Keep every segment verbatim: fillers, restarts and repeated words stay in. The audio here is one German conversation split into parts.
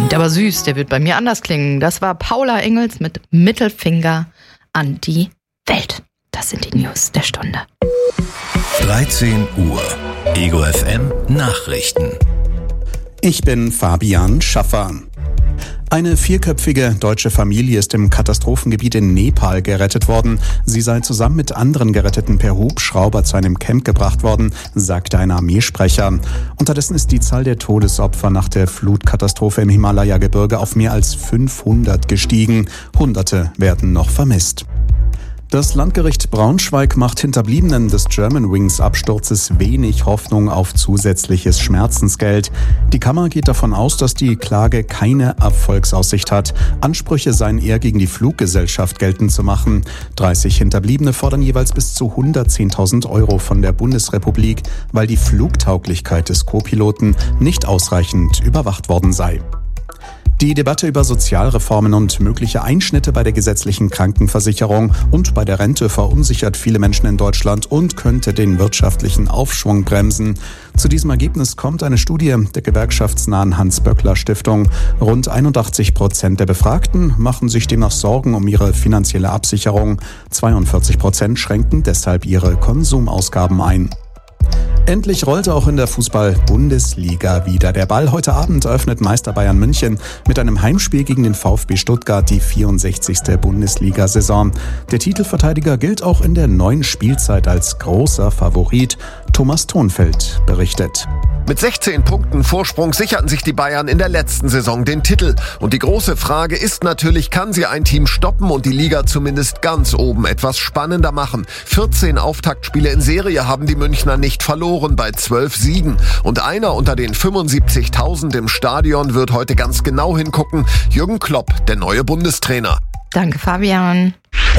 Klingt aber süß, der wird bei mir anders klingen. Das war Paula Ingens mit Mittelfinger an die Welt. Das sind die News der Stunde. dreizehn Uhr. Ego F M Nachrichten. Ich bin Fabian Schaffer. Eine vierköpfige deutsche Familie ist im Katastrophengebiet in Nepal gerettet worden. Sie sei zusammen mit anderen Geretteten per Hubschrauber zu einem Camp gebracht worden, sagte ein Armeesprecher. Unterdessen ist die Zahl der Todesopfer nach der Flutkatastrophe im Himalaya-Gebirge auf mehr als fünfhundert gestiegen. Hunderte werden noch vermisst. Das Landgericht Braunschweig macht Hinterbliebenen des Germanwings-Absturzes wenig Hoffnung auf zusätzliches Schmerzensgeld. Die Kammer geht davon aus, dass die Klage keine Erfolgsaussicht hat. Ansprüche seien eher gegen die Fluggesellschaft geltend zu machen. dreißig Hinterbliebene fordern jeweils bis zu hundertzehntausend Euro von der Bundesrepublik, weil die Flugtauglichkeit des Co-Piloten nicht ausreichend überwacht worden sei. Die Debatte über Sozialreformen und mögliche Einschnitte bei der gesetzlichen Krankenversicherung und bei der Rente verunsichert viele Menschen in Deutschland und könnte den wirtschaftlichen Aufschwung bremsen. Zu diesem Ergebnis kommt eine Studie der gewerkschaftsnahen Hans-Böckler-Stiftung. Rund einundachtzig Prozent der Befragten machen sich demnach Sorgen um ihre finanzielle Absicherung. zweiundvierzig Prozent schränken deshalb ihre Konsumausgaben ein. Endlich rollte auch in der Fußball-Bundesliga wieder. Der Ball heute Abend eröffnet Meister Bayern München mit einem Heimspiel gegen den VfB Stuttgart die vierundsechzigste Bundesliga-Saison. Der Titelverteidiger gilt auch in der neuen Spielzeit als großer Favorit. Thomas Thonfeld berichtet. Mit sechzehn Punkten Vorsprung sicherten sich die Bayern in der letzten Saison den Titel. Und die große Frage ist natürlich, kann sie ein Team stoppen und die Liga zumindest ganz oben etwas spannender machen? vierzehn Auftaktspiele in Serie haben die Münchner nicht verloren bei zwölf Siegen. Und einer unter den fünfundsiebzigtausend im Stadion wird heute ganz genau hingucken. Jürgen Klopp, der neue Bundestrainer. Danke, Fabian.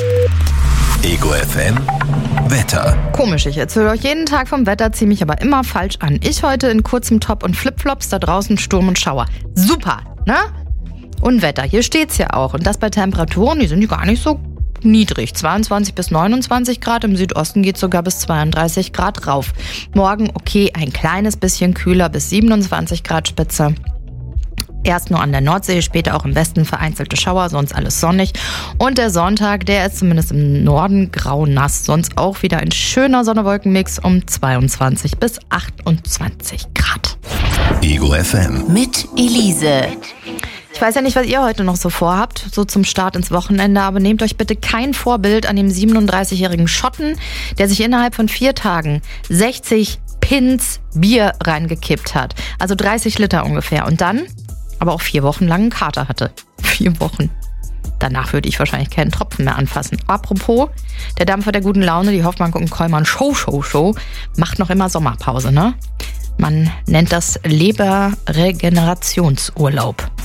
Ego F M Wetter. Komisch, ich erzähle euch jeden Tag vom Wetter, ziehe mich aber immer falsch an. Ich heute in kurzem Top und Flipflops, da draußen Sturm und Schauer. Super, ne? Und Wetter, hier steht's ja auch. Und das bei Temperaturen, die sind gar nicht so niedrig. zweiundzwanzig bis neunundzwanzig Grad, im Südosten geht sogar bis zweiunddreißig Grad rauf. Morgen okay, ein kleines bisschen kühler bis siebenundzwanzig Grad Spitze. Erst nur an der Nordsee, später auch im Westen vereinzelte Schauer, sonst alles sonnig. Und der Sonntag, der ist zumindest im Norden grau-nass. Sonst auch wieder ein schöner Sonne-Wolken-Mix um zweiundzwanzig bis achtundzwanzig Grad. Ego F M mit Elise. Ich weiß ja nicht, was ihr heute noch so vorhabt, so zum Start ins Wochenende, aber nehmt euch bitte kein Vorbild an dem siebenunddreißigjährigen Schotten, der sich innerhalb von vier Tagen sechzig Pins Bier reingekippt hat. Also dreißig Liter ungefähr. Und dann aber auch vier Wochen lang einen Kater hatte. Vier Wochen. Danach würde ich wahrscheinlich keinen Tropfen mehr anfassen. Apropos, der Dampfer der guten Laune, die Hoffmann und Kollmann Show, Show, Show, macht noch immer Sommerpause, ne? Man nennt das Leberregenerationsurlaub.